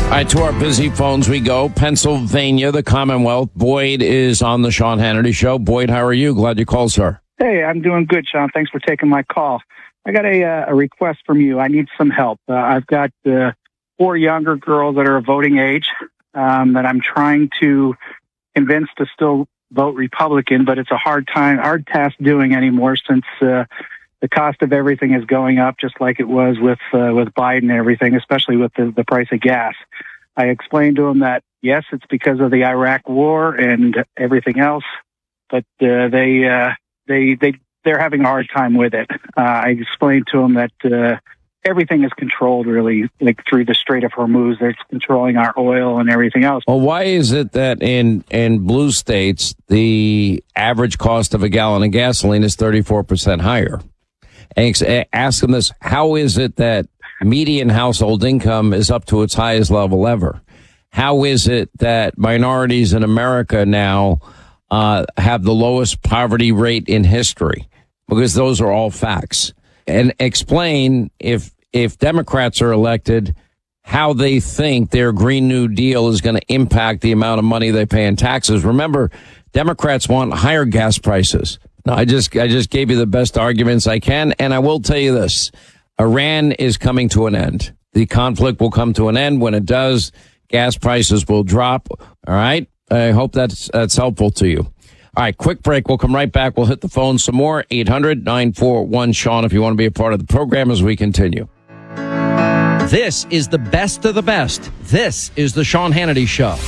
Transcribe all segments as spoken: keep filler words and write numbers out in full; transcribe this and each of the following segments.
All right, to our busy phones we go. Pennsylvania, the Commonwealth. Boyd is on the Sean Hannity Show. Boyd, how are you? Glad you called, sir. Hey, I'm doing good, Sean. Thanks for taking my call. I got a, uh, a request from you. I need some help. Uh, I've got uh, four younger girls that are of voting age um, that I'm trying to convince to still vote Republican, but it's a hard time, hard task doing anymore since uh, the cost of everything is going up, just like it was with uh, with Biden and everything, especially with the, the price of gas. I explained to them that, yes, it's because of the Iraq war and everything else, but uh, they, uh, they, they, they're having a hard time with it. Uh, I explained to them that uh, everything is controlled, really, like through the Strait of Hormuz. It's controlling our oil and everything else. Well, why is it that in, in blue states, the average cost of a gallon of gasoline is thirty-four percent higher? And ask them this, how is it that median household income is up to its highest level ever? How is it that minorities in America now uh, have the lowest poverty rate in history? Because those are all facts. And explain, if if Democrats are elected, how they think their Green New Deal is going to impact the amount of money they pay in taxes. Remember, Democrats want higher gas prices. No, I just I just gave you the best arguments I can, and I will tell you this. Iran is coming to an end. The conflict will come to an end. When it does, gas prices will drop. All right? I hope that's that's helpful to you. All right, quick break. We'll come right back. We'll hit the phone some more. eight hundred nine four one Sean if you want to be a part of the program as we continue. This is the best of the best. This is the Sean Hannity Show.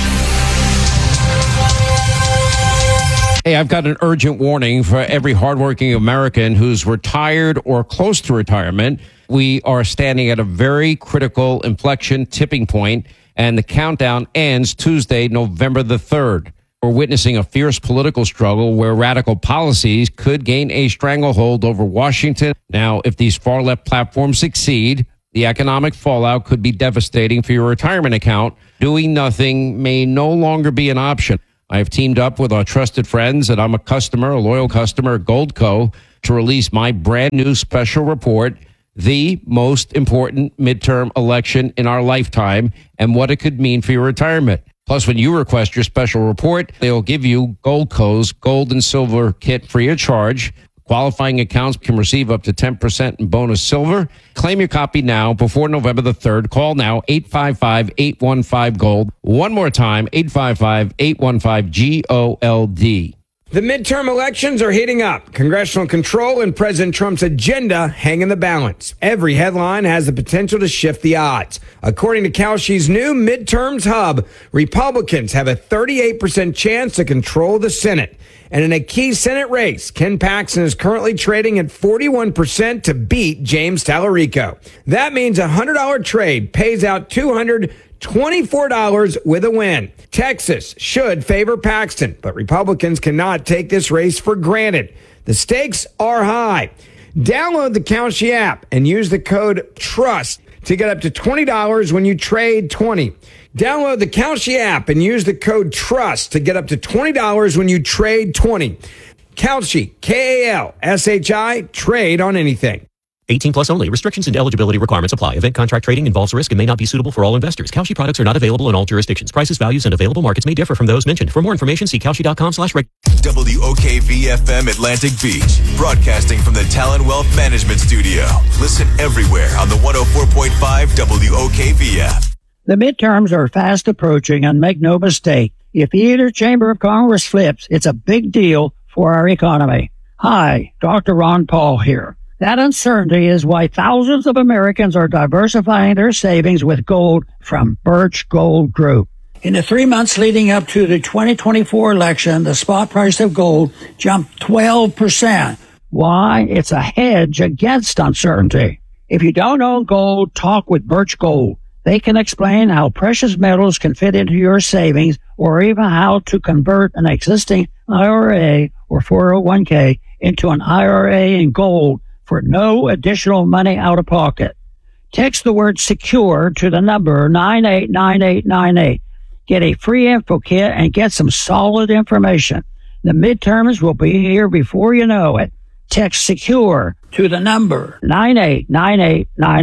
Hey, I've got an urgent warning for every hardworking American who's retired or close to retirement. We are standing at a very critical inflection tipping point, and the countdown ends Tuesday, November the third. We're witnessing a fierce political struggle where radical policies could gain a stranglehold over Washington. Now, if these far-left platforms succeed, the economic fallout could be devastating for your retirement account. Doing nothing may no longer be an option. I have teamed up with our trusted friends, and I'm a customer, a loyal customer at Goldco, to release my brand new special report, The Most Important Midterm Election in Our Lifetime, and what it could mean for your retirement. Plus, when you request your special report, they'll give you Goldco's Gold and Silver Kit free of charge. Qualifying accounts can receive up to ten percent in bonus silver. Claim your copy now before November the third. Call now, eight five five, eight one five, GOLD. One more time, eight five five, eight one five, G O L D. The midterm elections are heating up. Congressional control and President Trump's agenda hang in the balance. Every headline has the potential to shift the odds. According to Kalshi's new midterms hub, Republicans have a thirty-eight percent chance to control the Senate. And in a key Senate race, Ken Paxton is currently trading at forty-one percent to beat James Tallarico. That means a one hundred dollars trade pays out two hundred twenty-four dollars with a win. Texas should favor Paxton, but Republicans cannot take this race for granted. The stakes are high. Download the Kalshi app and use the code TRUST to get up to twenty dollars when you trade twenty. Download the Kalshi app and use the code TRUST to get up to twenty dollars when you trade twenty. Kalshi, K A L S H I, trade on anything. eighteen plus only. Restrictions and eligibility requirements apply. Event contract trading involves risk and may not be suitable for all investors. Kalshi products are not available in all jurisdictions. Prices, values, and available markets may differ from those mentioned. For more information, see Kalshi.com slash reg. W O K V F M Atlantic Beach, broadcasting from the Talon Wealth Management Studio. Listen everywhere on the one oh four point five W O K V F. The midterms are fast approaching, and make no mistake, if either chamber of Congress flips, it's a big deal for our economy. Hi, Doctor Ron Paul here. That uncertainty is why thousands of Americans are diversifying their savings with gold from Birch Gold Group. In the three months leading up to the twenty twenty-four election, the spot price of gold jumped twelve percent. Why? It's a hedge against uncertainty. If you don't own gold, talk with Birch Gold. They can explain how precious metals can fit into your savings, or even how to convert an existing I R A or four oh one k into an I R A in gold for no additional money out of pocket. Text the word secure to the number nine eight nine eight nine eight. Get a free info kit and get some solid information. The midterms will be here before you know it. Text secure to the number nine eight nine eight nine eight.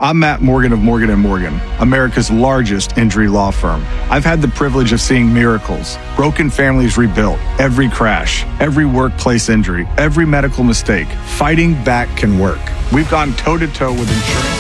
I'm Matt Morgan of Morgan and Morgan, America's largest injury law firm. I've had the privilege of seeing miracles, broken families rebuilt, every crash, every workplace injury, every medical mistake. Fighting back can work. We've gone toe-to-toe with insurance.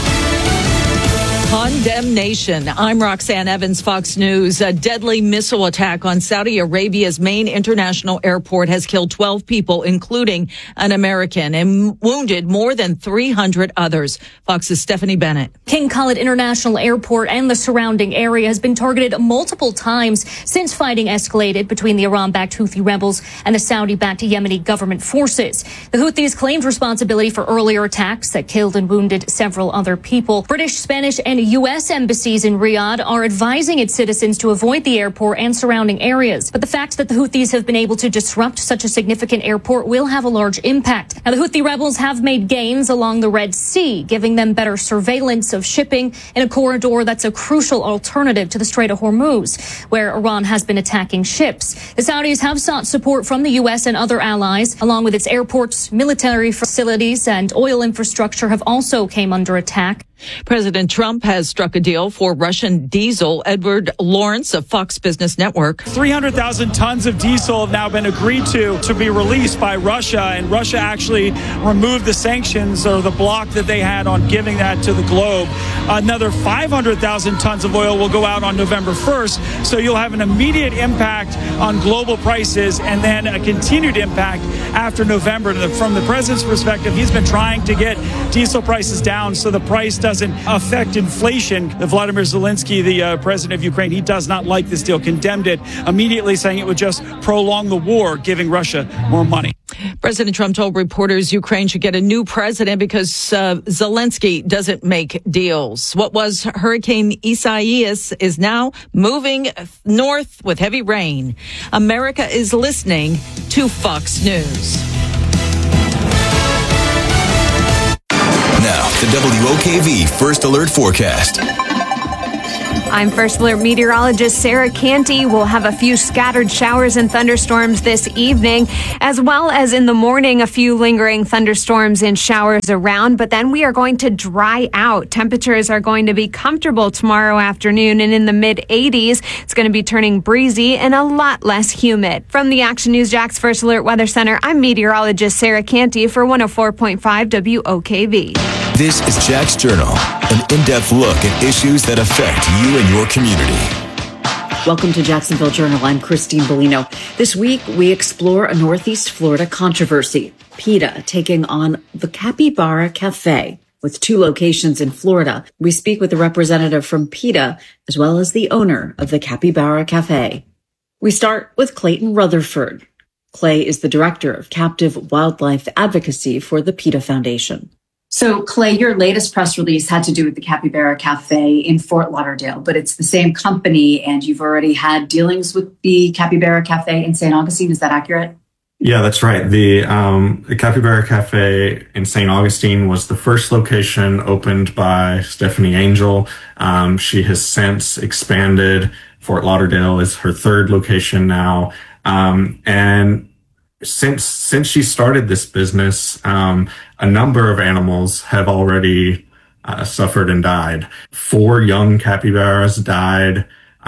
Condemnation. I'm Roxanne Evans, Fox News. A deadly missile attack on Saudi Arabia's main international airport has killed twelve people, including an American, and wounded more than three hundred others. Fox's Stephanie Bennett. King Khalid International Airport and the surrounding area has been targeted multiple times since fighting escalated between the Iran-backed Houthi rebels and the Saudi-backed Yemeni government forces. The Houthis claimed responsibility for earlier attacks that killed and wounded several other people. British, Spanish, and U S embassies in Riyadh are advising its citizens to avoid the airport and surrounding areas. But the fact that the Houthis have been able to disrupt such a significant airport will have a large impact. Now, the Houthi rebels have made gains along the Red Sea, giving them better surveillance of shipping in a corridor that's a crucial alternative to the Strait of Hormuz, where Iran has been attacking ships. The Saudis have sought support from the U S and other allies, along with its airports, military facilities, and oil infrastructure have also came under attack. President Trump has struck a deal for Russian diesel. Edward Lawrence of Fox Business Network. three hundred thousand tons of diesel have now been agreed to to be released by Russia, and Russia actually removed the sanctions or the block that they had on giving that to the globe. Another five hundred thousand tons of oil will go out on November first, so you'll have an immediate impact on global prices and then a continued impact after November. From the president's perspective, he's been trying to get diesel prices down so the price doesn't affect inflation. Vladimir Zelensky, the uh, president of Ukraine, he does not like this deal, condemned it, immediately saying it would just prolong the war, giving Russia more money. President Trump told reporters Ukraine should get a new president because uh, Zelensky doesn't make deals. What was Hurricane Isaias is now moving north with heavy rain. America is listening to Fox News. Now, the W O K V First Alert Forecast. I'm First Alert meteorologist Sarah Canty. We'll have a few scattered showers and thunderstorms this evening, as well as in the morning, a few lingering thunderstorms and showers around. But then we are going to dry out. Temperatures are going to be comfortable tomorrow afternoon and in the mid eighties. It's going to be turning breezy and a lot less humid. From the Action News Jax First Alert Weather Center, I'm meteorologist Sarah Canty for one oh four point five W O K V. This is Jax Journal, an in-depth look at issues that affect you and your community. Welcome to Jacksonville Journal. I'm Christine Bellino. This week, we explore a Northeast Florida controversy. PETA taking on the Capybara Cafe. With two locations in Florida, we speak with a representative from PETA, as well as the owner of the Capybara Cafe. We start with Clayton Rutherford. Clay is the director of captive wildlife advocacy for the PETA Foundation. So, Clay, your latest press release had to do with the Capybara Cafe in Fort Lauderdale, but it's the same company, and you've already had dealings with the Capybara Cafe in Saint Augustine. Is that accurate? Yeah, that's right. The, um, the Capybara Cafe in Saint Augustine was the first location opened by Stephanie Angel. Um, she has since expanded. Fort Lauderdale is her third location now. Um, and Since since she started this business, um, a number of animals have already uh, suffered and died. Four young capybaras died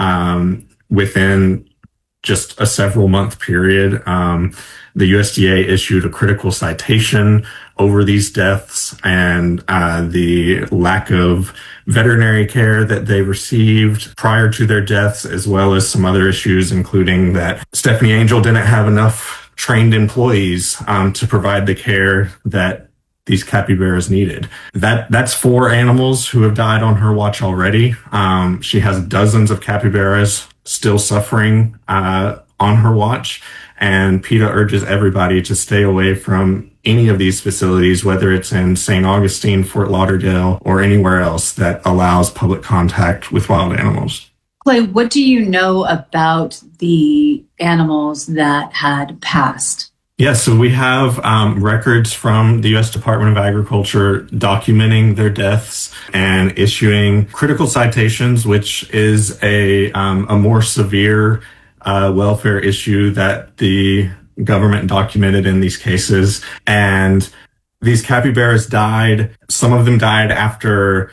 um, within just a several month period. Um, the U S D A issued a critical citation over these deaths and uh, the lack of veterinary care that they received prior to their deaths, as well as some other issues, including that Stephanie Angel didn't have enough trained employees um, to provide the care that these capybaras needed. That that's four animals who have died on her watch already. Um, she has dozens of capybaras still suffering uh, on her watch, and PETA urges everybody to stay away from any of these facilities, whether it's in Saint Augustine, Fort Lauderdale, or anywhere else that allows public contact with wild animals. Clay, what do you know about the animals that had passed? Yeah, so we have um, records from the U S Department of Agriculture documenting their deaths and issuing critical citations, which is a um, a more severe uh, welfare issue that the government documented in these cases. And these capybaras died. Some of them died after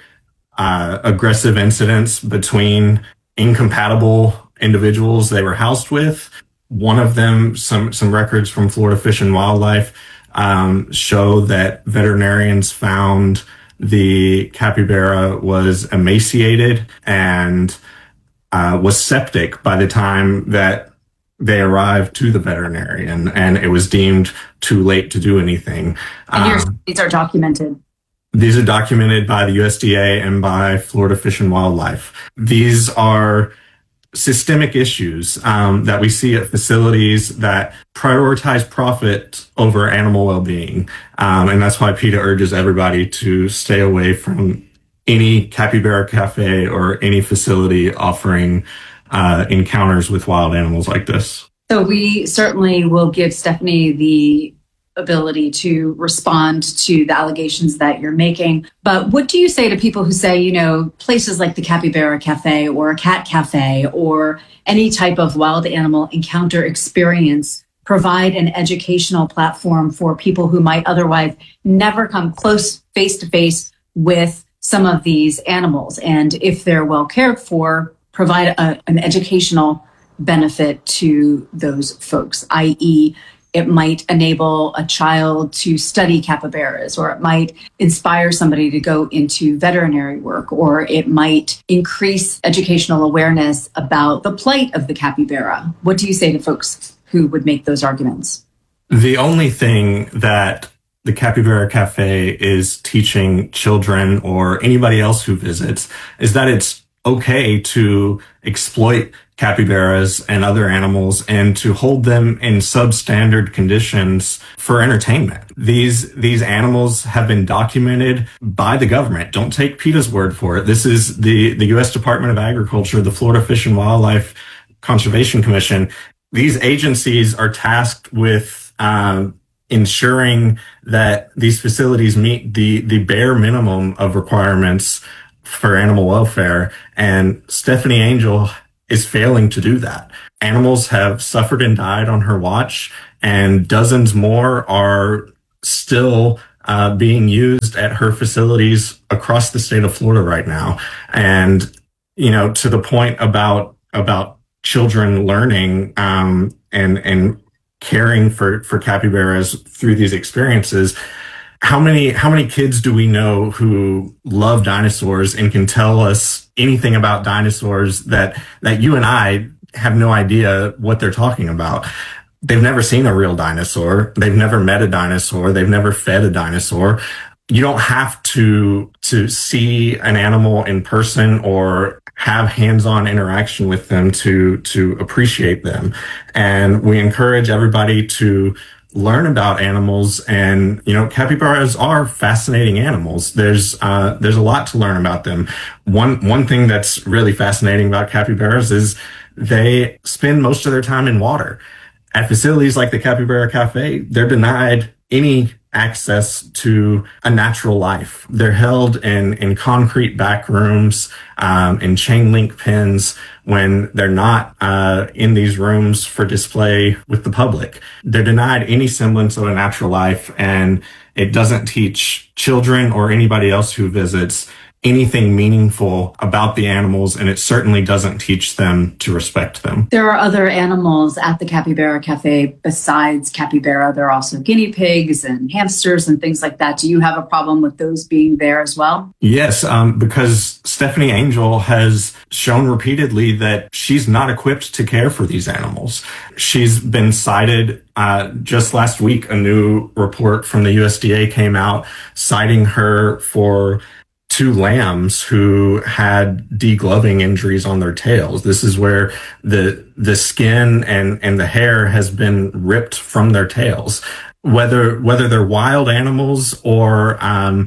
uh, aggressive incidents between incompatible individuals they were housed with. One of them, some some records from Florida Fish and Wildlife um, show that veterinarians found the capybara was emaciated and uh, was septic by the time that they arrived to the veterinarian, and it was deemed too late to do anything. And your Um, studies are documented. These are documented by the U S D A and by Florida Fish and Wildlife. These are systemic issues um, that we see at facilities that prioritize profit over animal well-being. Um, and that's why PETA urges everybody to stay away from any capybara cafe or any facility offering uh, encounters with wild animals like this. So we certainly will give Stephanie the ability to respond to the allegations that you're making. But what do you say to people who say, you know, places like the Capybara Cafe or a cat cafe or any type of wild animal encounter experience provide an educational platform for people who might otherwise never come close face to face with some of these animals? And if they're well cared for, provide a, an educational benefit to those folks, that is, it might enable a child to study capybaras, or it might inspire somebody to go into veterinary work, or it might increase educational awareness about the plight of the capybara. What do you say to folks who would make those arguments? The only thing that the Capybara Cafe is teaching children or anybody else who visits is that it's okay to exploit capybaras and other animals and to hold them in substandard conditions for entertainment. These these animals have been documented by the government. Don't take PETA's word for it. This is the, the U S Department of Agriculture, the Florida Fish and Wildlife Conservation Commission. These agencies are tasked with um, ensuring that these facilities meet the, the bare minimum of requirements for animal welfare. And Stephanie Angel is failing to do that. Animals have suffered and died on her watch, and dozens more are still uh, being used at her facilities across the state of Florida right now. And, you know, to the point about, about children learning um, and, and caring for, for capybaras through these experiences, How many, how many kids do we know who love dinosaurs and can tell us anything about dinosaurs that, that you and I have no idea what they're talking about? They've never seen a real dinosaur. They've never met a dinosaur. They've never fed a dinosaur. You don't have to, to see an animal in person or have hands-on interaction with them to, to appreciate them. And we encourage everybody to learn about animals. And, you know, capybaras are fascinating animals. There's, uh, there's a lot to learn about them. One, one thing that's really fascinating about capybaras is they spend most of their time in water. At facilities like the Capybara Cafe, they're denied any access to a natural life. They're held in, in concrete back rooms, um, in chain link pens when they're not, uh, in these rooms for display with the public. They're denied any semblance of a natural life, and it doesn't teach children or anybody else who visits anything meaningful about the animals, and it certainly doesn't teach them to respect them. There are other animals at the Capybara Cafe besides capybara. There are also guinea pigs and hamsters and things like that. Do you have a problem with those being there as well? Yes, um, because Stephanie Angel has shown repeatedly that she's not equipped to care for these animals. She's been cited, uh, just last week, a new report from the U S D A came out citing her for two lambs who had degloving injuries on their tails. This is where the the skin and, and the hair has been ripped from their tails. Whether whether they're wild animals or um,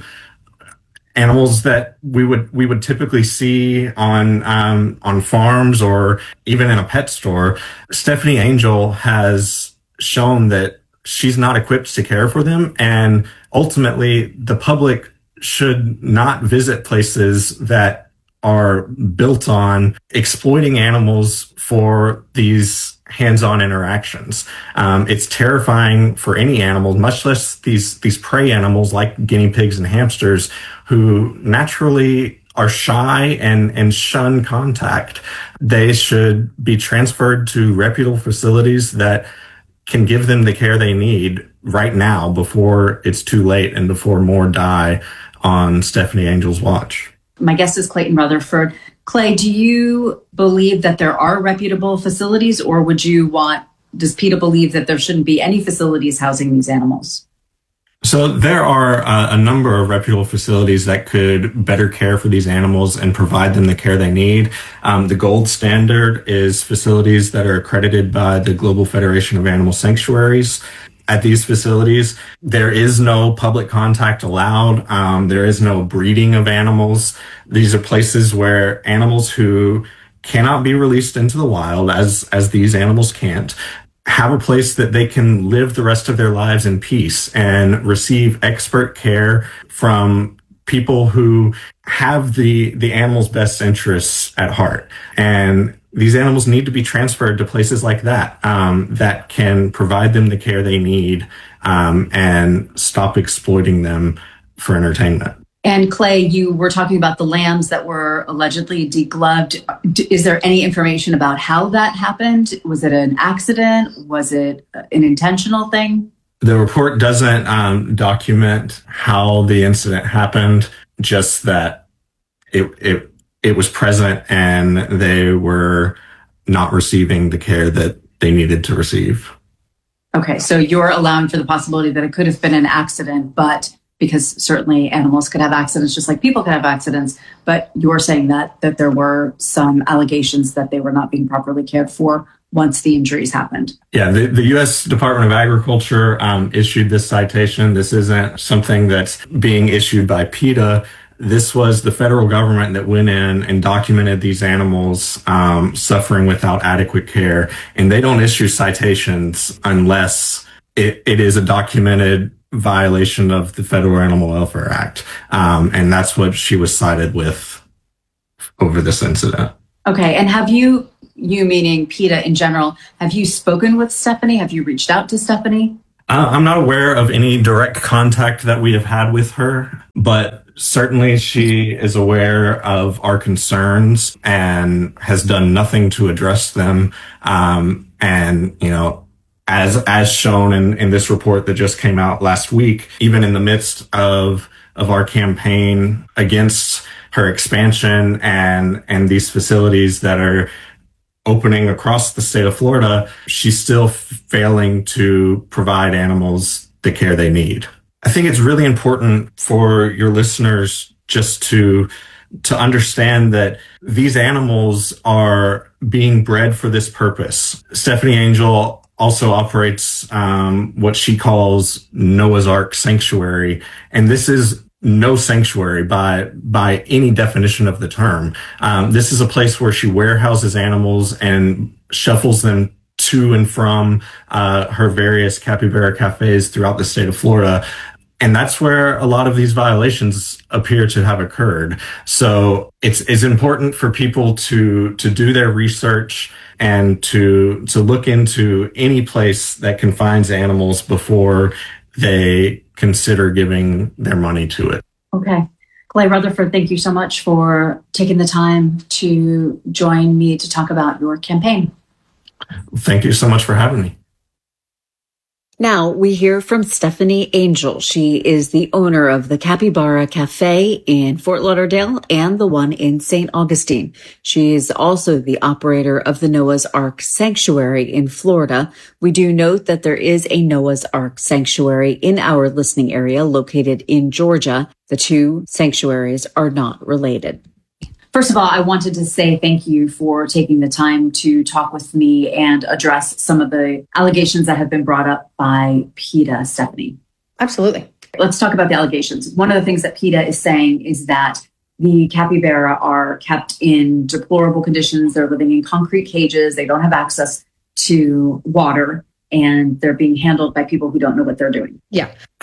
animals that we would we would typically see on um, on farms or even in a pet store, Stephanie Angel has shown that she's not equipped to care for them, and ultimately the public should not visit places that are built on exploiting animals for these hands-on interactions. Um, it's terrifying for any animal, much less these, these prey animals like guinea pigs and hamsters, who naturally are shy and, and shun contact, they should be transferred to reputable facilities that can give them the care they need right now before it's too late and before more die on Stephanie Angel's watch. My guest is Clayton Rutherford. Clay, do you believe that there are reputable facilities, or would you want, does PETA believe that there shouldn't be any facilities housing these animals? So there are uh, a number of reputable facilities that could better care for these animals and provide them the care they need. Um, the gold standard is facilities that are accredited by the Global Federation of Animal Sanctuaries. At these facilities, there is no public contact allowed. Um, there is no breeding of animals. These are places where animals who cannot be released into the wild, as as these animals can't, have a place that they can live the rest of their lives in peace and receive expert care from people who have the the animal's best interests at heart. And these animals need to be transferred to places like that, um, that can provide them the care they need, um, and stop exploiting them for entertainment. And Clay, you were talking about the lambs that were allegedly degloved. Is there any information about how that happened? Was it an accident? Was it an intentional thing? The report doesn't um, document how the incident happened, just that it, it it was present and they were not receiving the care that they needed to receive. Okay, so you're allowing for the possibility that it could have been an accident, but because certainly animals could have accidents just like people could have accidents, but you're saying that that there were some allegations that they were not being properly cared for once the injuries happened. Yeah, the, the U S Department of Agriculture um, issued this citation. This isn't something that's being issued by PETA. This was the federal government that went in and documented these animals um, suffering without adequate care. And they don't issue citations unless it, it is a documented violation of the Federal Animal Welfare Act. Um, and that's what she was cited with over this incident. Okay. And have you, you meaning PETA in general, have you spoken with Stephanie? Have you reached out to Stephanie? Uh, I'm not aware of any direct contact that we have had with her, but certainly she is aware of our concerns and has done nothing to address them. Um, and, you know, as, as shown in, in this report that just came out last week, even in the midst of, of our campaign against her expansion and, and these facilities that are opening across the state of Florida, she's still failing to provide animals the care they need. I think it's really important for your listeners just to to understand that these animals are being bred for this purpose. Stephanie Angel also operates um, what she calls Noah's Ark Sanctuary, and this is no sanctuary by by any definition of the term. Um, this is a place where she warehouses animals and shuffles them to and from uh, her various capybara cafes throughout the state of Florida. And that's where a lot of these violations appear to have occurred. So it's it's important for people to to do their research and to to look into any place that confines animals before they consider giving their money to it. Okay. Clay Rutherford, thank you so much for taking the time to join me to talk about your campaign. Thank you so much for having me. Now we hear from Stephanie Angel. She is the owner of the Capybara Cafe in Fort Lauderdale and the one in Saint Augustine. She is also the operator of the Noah's Ark Sanctuary in Florida. We do note that there is a Noah's Ark Sanctuary in our listening area located in Georgia. The two sanctuaries are not related. First of all, I wanted to say thank you for taking the time to talk with me and address some of the allegations that have been brought up by PETA, Stephanie. Absolutely. Let's talk about the allegations. One of the things that PETA is saying is that the capybara are kept in deplorable conditions. They're living in concrete cages. They don't have access to water, and they're being handled by people who don't know what they're doing. Yeah.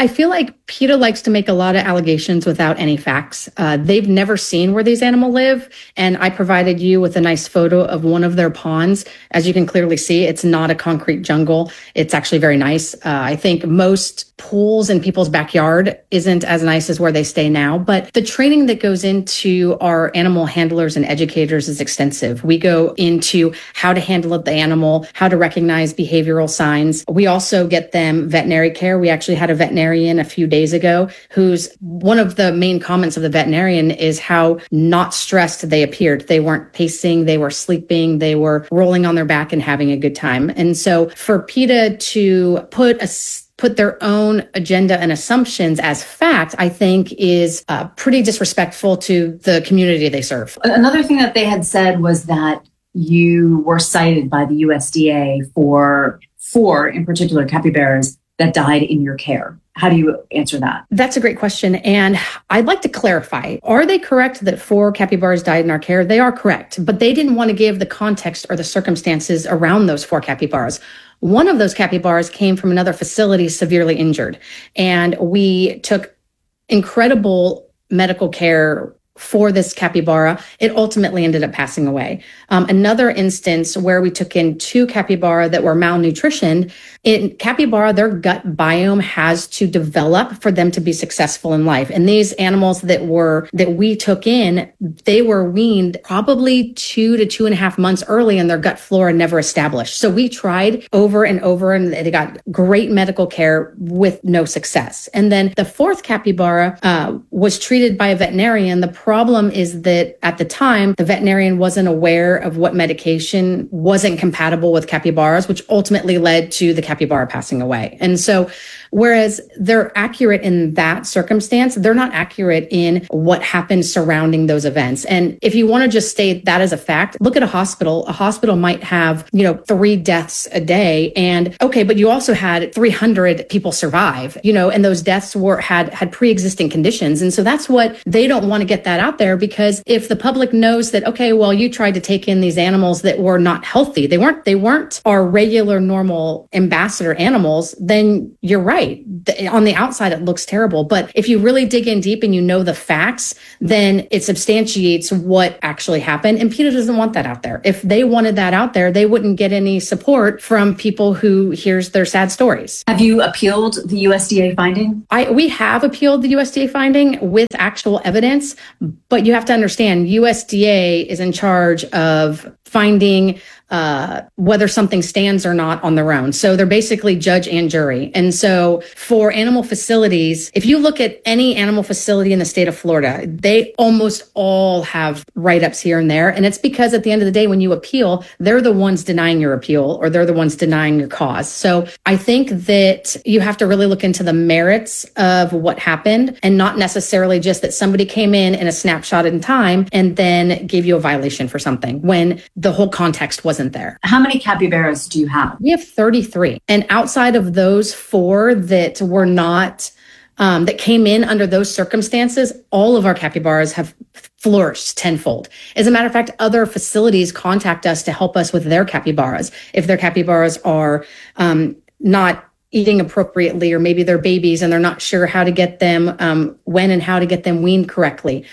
I feel like PETA likes to make a lot of allegations without any facts. Uh, they've never seen where these animals live. And I provided you with a nice photo of one of their ponds. As you can clearly see, it's not a concrete jungle. It's actually very nice. Uh, I think most pools in people's backyard isn't as nice as where they stay now. But the training that goes into our animal handlers and educators is extensive. We go into how to handle the animal, how to recognize behavioral signs. We also get them veterinary care. We actually had a veterinarian a few days ago who's one of the main comments of the veterinarian is how not stressed they appeared. They weren't pacing, they were sleeping, they were rolling on their back and having a good time. And so for PETA to put a put their own agenda and assumptions as fact, I think is uh, pretty disrespectful to the community they serve. Another thing that they had said was that you were cited by the U S D A for four, in particular, capybaras that died in your care. How do you answer that? That's a great question. And I'd like to clarify. Are they correct that four capybaras died in our care? They are correct, but they didn't want to give the context or the circumstances around those four capybaras. One of those capybaras came from another facility severely injured, and we took incredible medical care for this capybara. It ultimately ended up passing away. Um, another instance where we took in two capybara that were malnutritioned. In capybara, their gut biome has to develop for them to be successful in life. And these animals that were that we took in, they were weaned probably two to two and a half months early, and their gut flora never established. So we tried over and over, and they got great medical care with no success. And then the fourth capybara uh, was treated by a veterinarian. The problem is that at the time, the veterinarian wasn't aware of what medication wasn't compatible with capybaras, which ultimately led to the capybara passing away. And so whereas they're accurate in that circumstance, they're not accurate in what happened surrounding those events. And if you want to just state that as a fact, look at a hospital. A hospital might have, you know, three deaths a day. And okay, but you also had three hundred people survive, you know, and those deaths were had had pre-existing conditions. And so that's what they don't want to get that out there, because if the public knows that, okay, well, you tried to take in these animals that were not healthy, they weren't, they weren't our regular normal ambassador animals, then you're right. On the outside, it looks terrible. But if you really dig in deep and you know the facts, then it substantiates what actually happened. And PETA doesn't want that out there. If they wanted that out there, they wouldn't get any support from people who hears their sad stories. Have you appealed the U S D A finding? I, we have appealed the U S D A finding with actual evidence, but you have to understand U S D A is in charge of finding uh, whether something stands or not on their own. So they're basically judge and jury. And so for animal facilities, if you look at any animal facility in the state of Florida, they almost all have write-ups here and there. And it's because at the end of the day, when you appeal, they're the ones denying your appeal, or they're the ones denying your cause. So I think that you have to really look into the merits of what happened, and not necessarily just that somebody came in in a snapshot in time and then gave you a violation for something when the whole context wasn't there. How many capybaras do you have? We have thirty-three. And outside of those four that were not, um, that came in under those circumstances, all of our capybaras have flourished tenfold. As a matter of fact, other facilities contact us to help us with their capybaras. If their capybaras are um, not eating appropriately, or maybe they're babies and they're not sure how to get them, um, when and how to get them weaned correctly.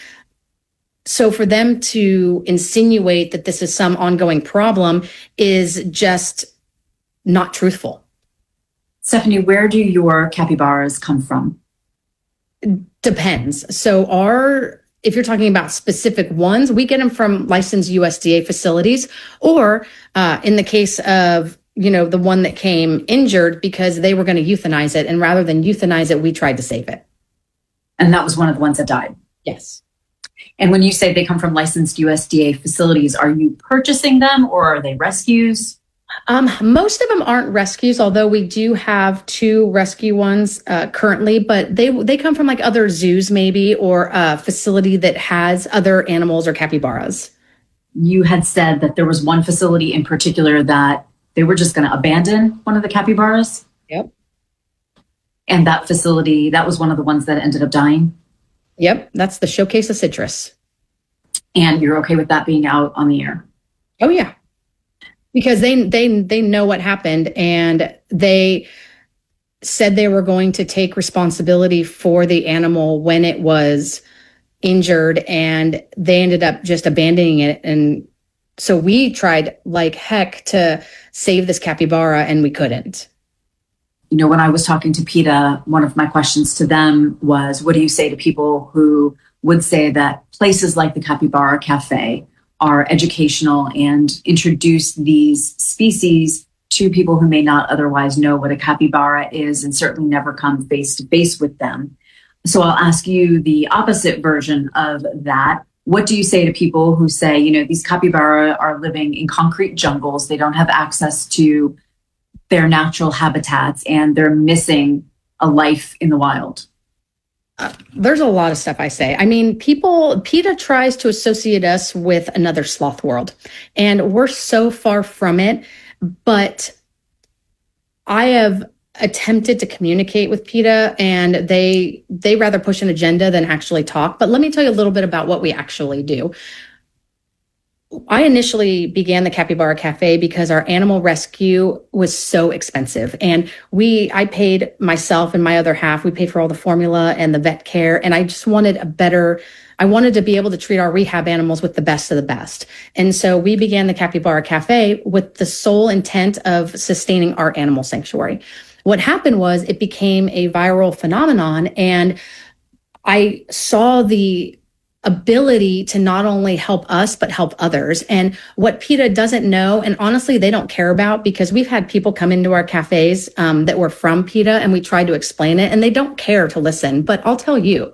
So for them to insinuate that this is some ongoing problem is just not truthful. Stephanie, where do your capybaras come from? Depends. So our, if you're talking about specific ones, we get them from licensed U S D A facilities, or uh, in the case of, you know, the one that came injured because they were going to euthanize it. And rather than euthanize it, we tried to save it. And that was one of the ones that died? Yes. And when you say they come from licensed U S D A facilities, are you purchasing them, or are they rescues? Um, most of them aren't rescues, although we do have two rescue ones uh, currently, but they they come from like other zoos maybe, or a facility that has other animals or capybaras. You had said that there was one facility in particular that they were just going to abandon one of the capybaras? Yep. And that facility, that was one of the ones that ended up dying? Yep, that's the Showcase of Citrus. And you're okay with that being out on the air? Oh yeah, because they they they know what happened, and they said they were going to take responsibility for the animal when it was injured, and they ended up just abandoning it. And so we tried like heck to save this capybara, and we couldn't. You know, when I was talking to PETA, one of my questions to them was, what do you say to people who would say that places like the Capybara Cafe are educational and introduce these species to people who may not otherwise know what a capybara is and certainly never come face to face with them? So I'll ask you the opposite version of that. What do you say to people who say, you know, these capybara are living in concrete jungles, they don't have access to their natural habitats, and they're missing a life in the wild? Uh, there's a lot of stuff I say. I mean, people, PETA tries to associate us with another sloth world, and we're so far from it. But I have attempted to communicate with PETA, and they they rather push an agenda than actually talk. But let me tell you a little bit about what we actually do. I initially began the Capybara Cafe because our animal rescue was so expensive. And we, I paid myself and my other half, we paid for all the formula and the vet care. And I just wanted a better, I wanted to be able to treat our rehab animals with the best of the best. And so we began the Capybara Cafe with the sole intent of sustaining our animal sanctuary. What happened was it became a viral phenomenon, and I saw the ability to not only help us, but help others. And what PETA doesn't know, and honestly, they don't care about, because we've had people come into our cafes um, that were from PETA, and we tried to explain it, and they don't care to listen. But I'll tell you,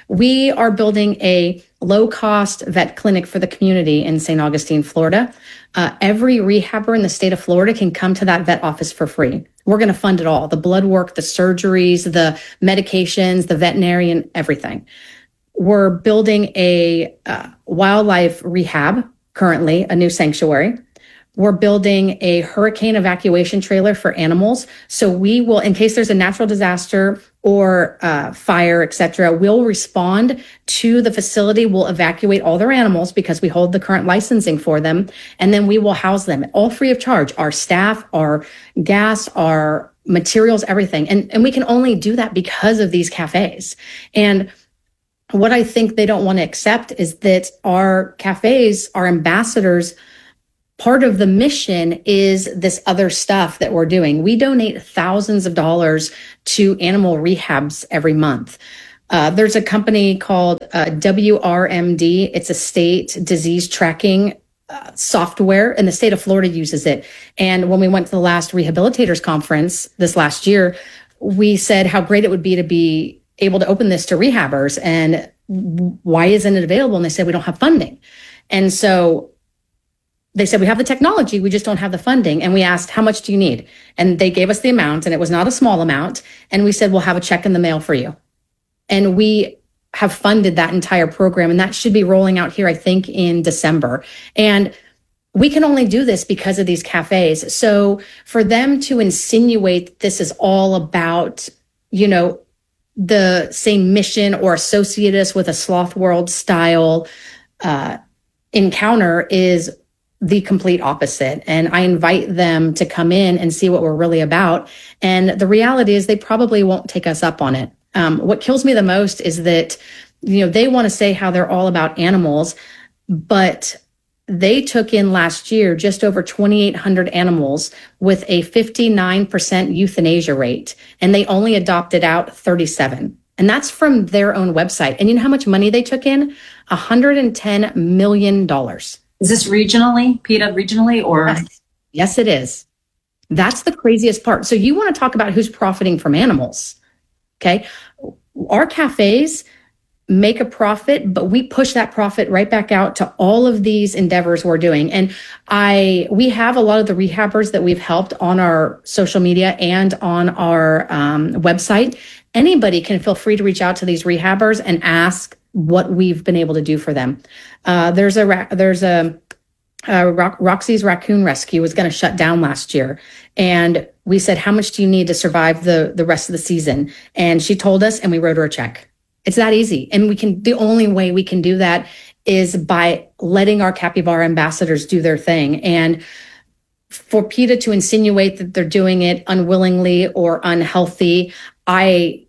we are building a low-cost vet clinic for the community in Saint Augustine, Florida. Uh, every rehabber in the state of Florida can come to that vet office for free. We're going to fund it all, the blood work, the surgeries, the medications, the veterinarian, everything. We're building a uh, wildlife rehab, currently, a new sanctuary. We're building a hurricane evacuation trailer for animals. So we will, in case there's a natural disaster or uh, fire, et cetera, we'll respond to the facility. We'll evacuate all their animals because we hold the current licensing for them. And then we will house them all free of charge. Our staff, our gas, our materials, everything. And, and we can only do that because of these cafes. And what I think they don't want to accept is that our cafes, our ambassadors, part of the mission is this other stuff that we're doing. We donate thousands of dollars to animal rehabs every month. Uh, there's a company called uh, W R M D. It's a state disease tracking uh, software, and the state of Florida uses it. And when we went to the last Rehabilitators Conference this last year, we said how great it would be to be able to open this to rehabbers, and why isn't it available? And they said, we don't have funding. And so they said, we have the technology, we just don't have the funding. And we asked, how much do you need? And they gave us the amount, and it was not a small amount. And we said, we'll have a check in the mail for you. And we have funded that entire program, and that should be rolling out here, I think, in December. And we can only do this because of these cafes. So for them to insinuate that this is all about, you know, the same mission or associate us with a sloth world style uh, encounter is the complete opposite. And I invite them to come in and see what we're really about. And the reality is they probably won't take us up on it. Um, what kills me the most is that, you know, they want to say how they're all about animals, but they took in last year just over twenty-eight hundred animals with a fifty-nine percent euthanasia rate, and they only adopted out thirty-seven. And that's from their own website. And you know how much money they took in? one hundred ten million dollars. Is this regionally, PETA regionally, or? Yes. Yes, it is. That's the craziest part. So you want to talk about who's profiting from animals. Okay. Our cafes make a profit, but we push that profit right back out to all of these endeavors we're doing. And I, we have a lot of the rehabbers that we've helped on our social media and on our um, website. Anybody can feel free to reach out to these rehabbers and ask what we've been able to do for them. Uh, there's a, there's a, uh, Ro- Roxy's Raccoon Rescue was going to shut down last year. And we said, how much do you need to survive the, the rest of the season? And she told us, and we wrote her a check. It's that easy. And we can, the only way we can do that is by letting our capybara ambassadors do their thing. And for PETA to insinuate that they're doing it unwillingly or unhealthy, I,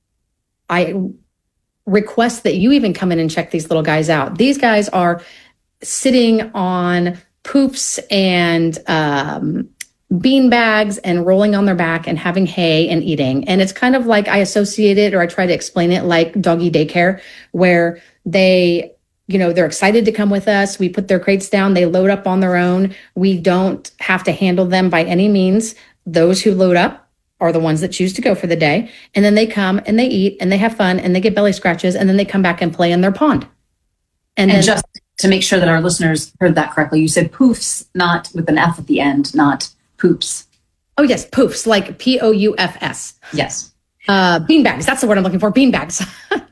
I request that you even come in and check these little guys out. These guys are sitting on poops and um, bean bags and rolling on their back and having hay and eating. And it's kind of like I associate it, or I try to explain it like doggy daycare, where they, you know, they're excited to come with us. We put their crates down. They load up on their own. We don't have to handle them by any means. Those who load up are the ones that choose to go for the day. And then they come and they eat and they have fun and they get belly scratches and then they come back and play in their pond. And, And, and then, just to make sure that our listeners heard that correctly, you said poofs, not with an F at the end, not poops. Oh, yes, poofs, like P O U F S. Yes. Uh, beanbags. That's the word I'm looking for. Beanbags.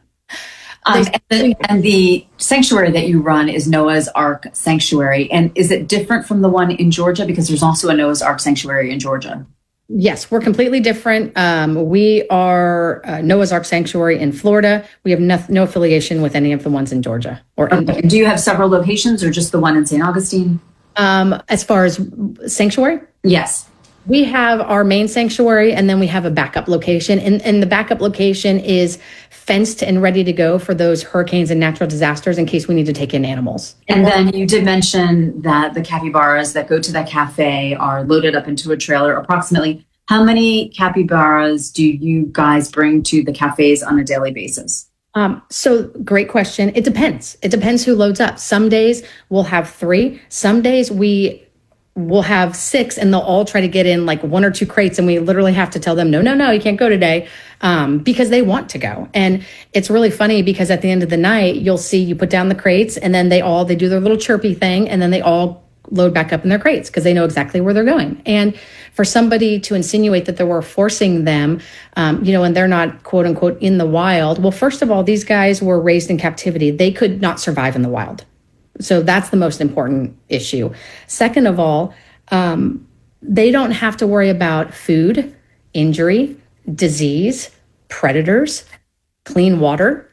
Um, and, the, and the sanctuary that you run is Noah's Ark Sanctuary. And is it different from the one in Georgia? Because there's also a Noah's Ark Sanctuary in Georgia. Yes, we're completely different. Um, we are uh, Noah's Ark Sanctuary in Florida. We have no, no affiliation with any of the ones in Georgia. Or in- okay. Do you have several locations or just the one in Saint Augustine? Um, as far as sanctuary? Yes. We have our main sanctuary and then we have a backup location. And, and the backup location is fenced and ready to go for those hurricanes and natural disasters in case we need to take in animals. And then you did mention that the capybaras that go to that cafe are loaded up into a trailer. Approximately how many capybaras do you guys bring to the cafes on a daily basis? Um, so great question. It depends. It depends who loads up. Some days we'll have three. Some days we we'll have six and they'll all try to get in like one or two crates. And we literally have to tell them, no, no, no, you can't go today. Um, because they want to go. And it's really funny because at the end of the night, you'll see you put down the crates and then they all, they do their little chirpy thing and then they all load back up in their crates because they know exactly where they're going. And for somebody to insinuate that they were forcing them, um, you know, and they're not quote unquote in the wild. Well, first of all, these guys were raised in captivity. They could not survive in the wild. So that's the most important issue. Second of all, um, they don't have to worry about food, injury, disease, predators, clean water,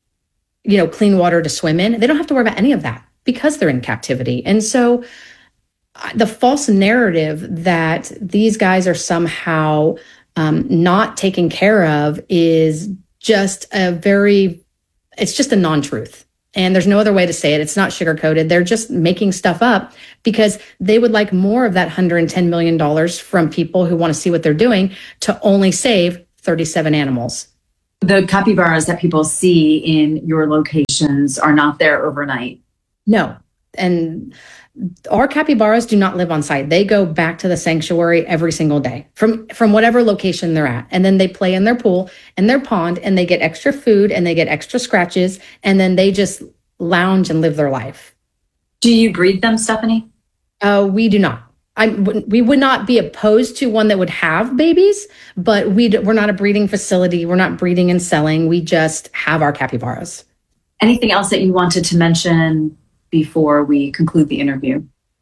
you know, clean water to swim in. They don't have to worry about any of that because they're in captivity. And so uh, the false narrative that these guys are somehow um, not taken care of is just a very, it's just a non-truth. And there's no other way to say it. It's not sugar-coated. They're just making stuff up because they would like more of that one hundred ten million dollars from people who want to see what they're doing to only save thirty-seven animals. The capybaras that people see in your locations are not there overnight. No. And our capybaras do not live on site. They go back to the sanctuary every single day from, from whatever location they're at. And then they play in their pool and their pond and they get extra food and they get extra scratches. And then they just lounge and live their life. Do you breed them, Stephanie? Uh, we do not. I, we would not be opposed to one that would have babies, but we, we're not a breeding facility. We're not breeding and selling. We just have our capybaras. Anything else that you wanted to mention before we conclude the interview?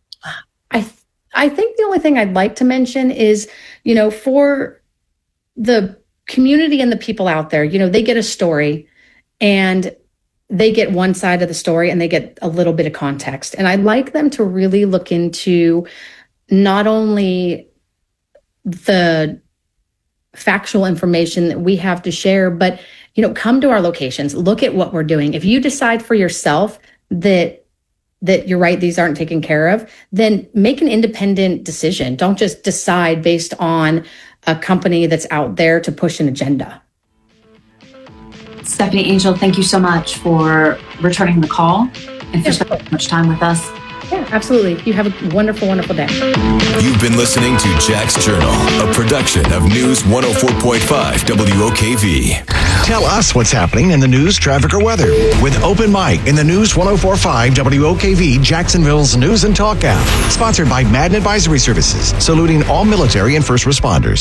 I th- I think the only thing I'd like to mention is, you know, for the community and the people out there, you know, they get a story and they get one side of the story and they get a little bit of context. And I'd like them to really look into not only the factual information that we have to share, but, you know, come to our locations, look at what we're doing. If you decide for yourself that that you're right, these aren't taken care of, then make an independent decision. Don't just decide based on a company that's out there to push an agenda. Stephanie Angel, thank you so much for returning the call and for spending so much time with us. Yeah, absolutely. You have a wonderful, wonderful day. You've been listening to Jack's Journal, a production of News one oh four point five W O K V. Tell us what's happening in the news, traffic, or weather with Open Mic in the News one oh four point five W O K V Jacksonville's News and Talk app. Sponsored by Madden Advisory Services, saluting all military and first responders.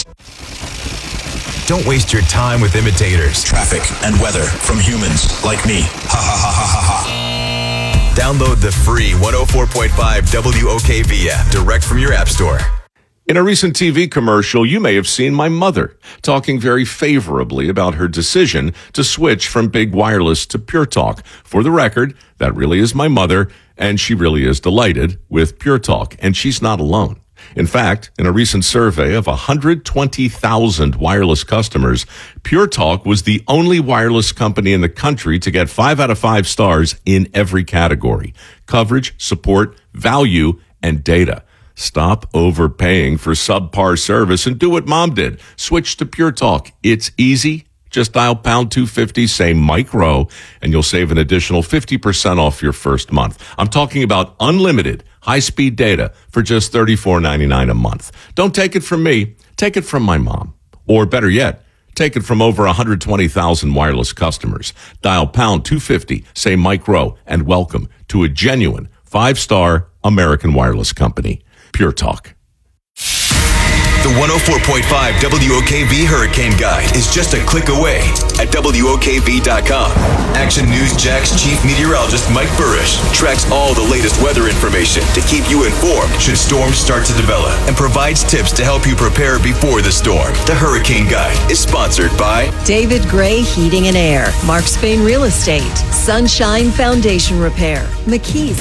Don't waste your time with imitators. Traffic and weather from humans like me. Ha ha ha ha ha ha. Download the free one oh four point five W O K V app direct from your app store. In a recent T V commercial, you may have seen my mother talking very favorably about her decision to switch from Big Wireless to Pure Talk. For the record, that really is my mother, and she really is delighted with Pure Talk, and she's not alone. In fact, in a recent survey of one hundred twenty thousand wireless customers, Pure Talk was the only wireless company in the country to get five out of five stars in every category: coverage, support, value, and data. Stop overpaying for subpar service and do what Mom did. Switch to Pure Talk. It's easy. Just dial pound two fifty, say Mike Rowe, and you'll save an additional fifty percent off your first month. I'm talking about unlimited high-speed data for just thirty-four ninety-nine a month. Don't take it from me. Take it from my mom. Or better yet, take it from over one hundred twenty thousand wireless customers. Dial pound two fifty, say Mike Rowe, and welcome to a genuine five-star American wireless company. Pure Talk. The one oh four point five W O K V Hurricane Guide is just a click away at W O K V dot com. Action News Jack's chief meteorologist Mike Burrish tracks all the latest weather information to keep you informed should storms start to develop and provides tips to help you prepare before the storm. The Hurricane Guide is sponsored by David Gray Heating and Air, Mark Spain Real Estate, Sunshine Foundation Repair, McKee's.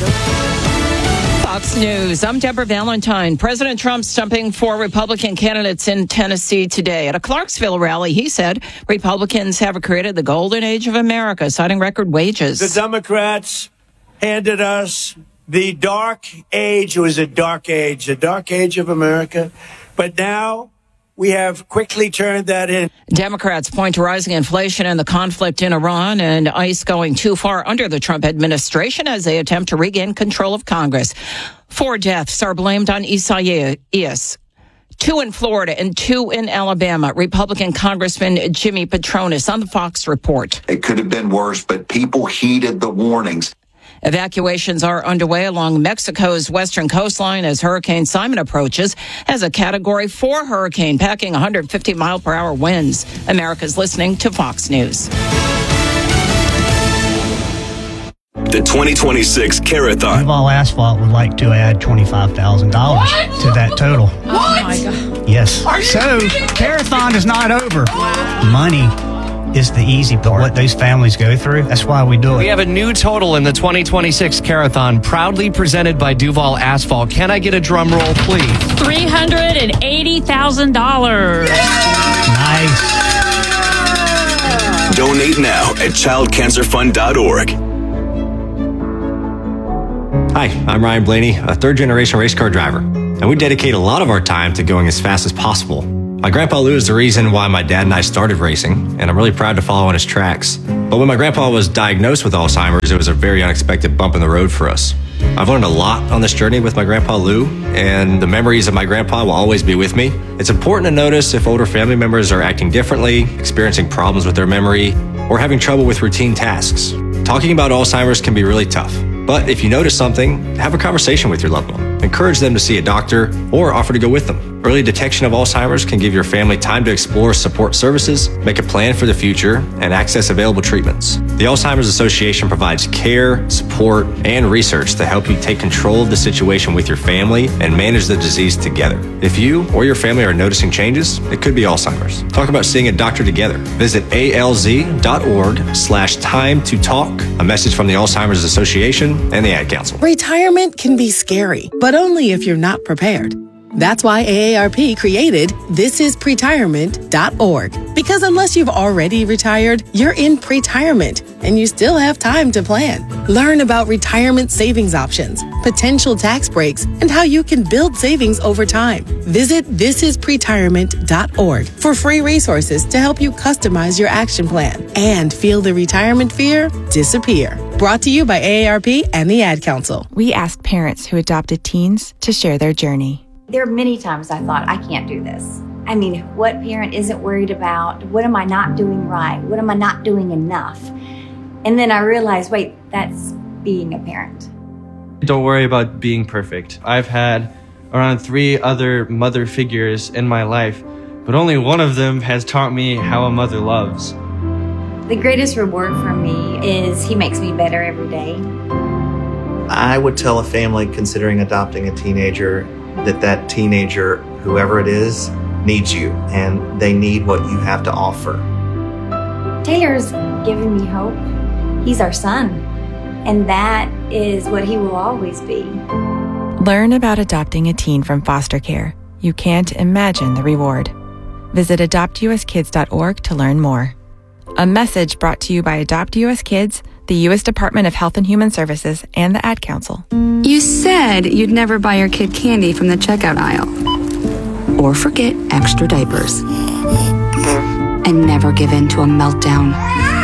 Fox News. I'm Deborah Valentine. President Trump stumping for Republican candidates in Tennessee today. At a Clarksville rally, he said Republicans have created the golden age of America, citing record wages. The Democrats handed us the dark age. It was a dark age, a dark age of America. But now we have quickly turned that in. Democrats point to rising inflation and the conflict in Iran and ICE going too far under the Trump administration as they attempt to regain control of Congress. Four deaths are blamed on Isaias. Two in Florida and two in Alabama. Republican Congressman Jimmy Patronis on the Fox Report. It could have been worse, but people heeded the warnings. Evacuations are underway along Mexico's western coastline as Hurricane Simon approaches as a Category four hurricane, packing one hundred fifty mile per hour winds. America's listening to Fox News. The twenty twenty-six Carathon. Duval Asphalt would like to add twenty-five thousand dollars to that total. What? Oh, my God. Yes. So, Carathon is not over. Money is the easy part. What those families go through, that's why we do it. We have a new total in the twenty twenty-six Carathon, proudly presented by Duval Asphalt. Can I get a drum roll, please? three hundred eighty thousand dollars. Nice. Donate now at child cancer fund dot org. Hi, I'm Ryan Blaney, a third-generation race car driver, and we dedicate a lot of our time to going as fast as possible. My grandpa Lou is the reason why my dad and I started racing, and I'm really proud to follow in his tracks. But when my grandpa was diagnosed with Alzheimer's, it was a very unexpected bump in the road for us. I've learned a lot on this journey with my grandpa Lou, and the memories of my grandpa will always be with me. It's important to notice if older family members are acting differently, experiencing problems with their memory, or having trouble with routine tasks. Talking about Alzheimer's can be really tough. But if you notice something, have a conversation with your loved one. Encourage them to see a doctor or offer to go with them. Early detection of Alzheimer's can give your family time to explore support services, make a plan for the future, and access available treatments. The Alzheimer's Association provides care, support, and research to help you take control of the situation with your family and manage the disease together. If you or your family are noticing changes, it could be Alzheimer's. Talk about seeing a doctor together. Visit alz.org slash time to talk. A message from the Alzheimer's Association and the Ad Council. Retirement can be scary, but only if you're not prepared. That's why A A R P created this is pretirement dot org. Because unless you've already retired, you're in pretirement and you still have time to plan. Learn about retirement savings options, potential tax breaks, and how you can build savings over time. Visit this is pretirement dot org for free resources to help you customize your action plan and feel the retirement fear disappear. Brought to you by A A R P and the Ad Council. We asked parents who adopted teens to share their journey. There are many times I thought, I can't do this. I mean, what parent isn't worried about? What am I not doing right? What am I not doing enough? And then I realized, wait, that's being a parent. Don't worry about being perfect. I've had around three other mother figures in my life, but only one of them has taught me how a mother loves. The greatest reward for me is he makes me better every day. I would tell a family considering adopting a teenager that that teenager, whoever it is, needs you, and they need what you have to offer. Taylor's given me hope. He's our son, and that is what he will always be. Learn about adopting a teen from foster care. You can't imagine the reward. Visit adopt u s kids dot org to learn more. A message brought to you by Adopt U S Kids, the U S Department of Health and Human Services, and the Ad Council. You said you'd never buy your kid candy from the checkout aisle. Or forget extra diapers. And never give in to a meltdown.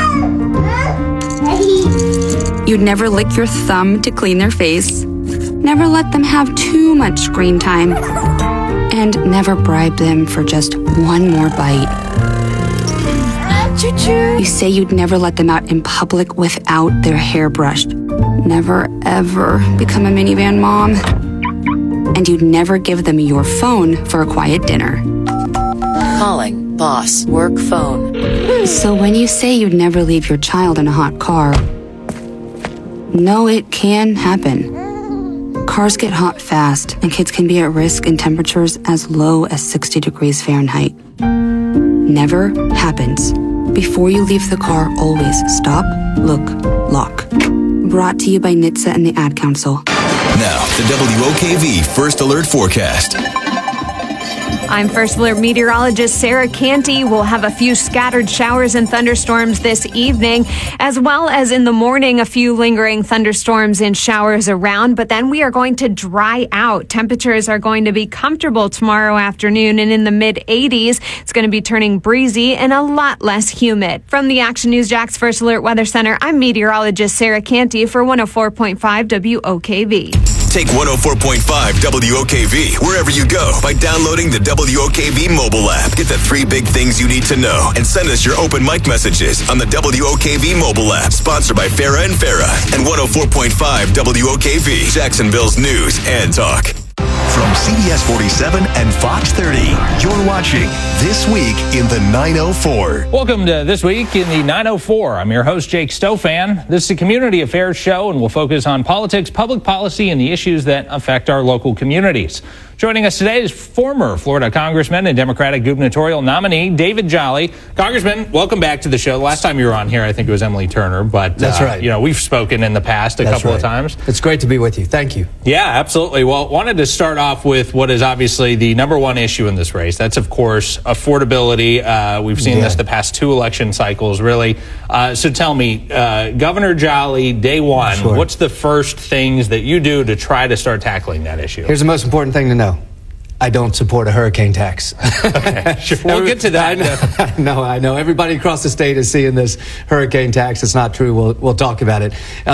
You'd never lick your thumb to clean their face. Never let them have too much screen time. And never bribe them for just one more bite. You say you'd never let them out in public without their hair brushed. Never, ever become a minivan mom. And you'd never give them your phone for a quiet dinner. Calling boss work phone. So when you say you'd never leave your child in a hot car, no, it can happen. Cars get hot fast, and kids can be at risk in temperatures as low as sixty degrees Fahrenheit. Never happens. Before you leave the car, always stop, look, lock. Brought to you by N H T S A and the Ad Council. Now, the W O K V First Alert Forecast. I'm First Alert meteorologist Sarah Canty. We'll have a few scattered showers and thunderstorms this evening, as well as in the morning, a few lingering thunderstorms and showers around. But then we are going to dry out. Temperatures are going to be comfortable tomorrow afternoon and in the mid eighties. It's going to be turning breezy and a lot less humid. From the Action News Jax First Alert Weather Center, I'm meteorologist Sarah Canty for one oh four point five W O K V. Take one oh four point five W O K V wherever you go by downloading the W O K V mobile app. Get the three big things you need to know and send us your open mic messages on the W O K V mobile app. Sponsored by Farah and Farah and one oh four point five W O K V, Jacksonville's news and talk. From C B S forty-seven and Fox thirty, you're watching This Week in the nine oh four. Welcome to This Week in the nine oh four. I'm your host, Jake Stofan. This is a community affairs show, and we'll focus on politics, public policy, and the issues that affect our local communities. Joining us today is former Florida Congressman and Democratic gubernatorial nominee David Jolly. Congressman, welcome back to the show. The last time you were on here, I think it was Emily Turner, but that's uh, right. You know, we've spoken in the past a that's couple right. of times. It's great to be with you. Thank you. Yeah, absolutely. Well, wanted to start off with what is obviously the number one issue in this race. That's, of course, affordability. Uh, we've seen yeah. this the past two election cycles, really. Uh, so tell me, uh, Governor Jolly, day one, sure. what's the first things that you do to try to start tackling that issue? Here's the most important thing to know. I don't support a hurricane tax. Okay, sure. We'll get to that. I know, I know. Everybody across the state is seeing this hurricane tax. It's not true. We'll, we'll talk about it. Uh,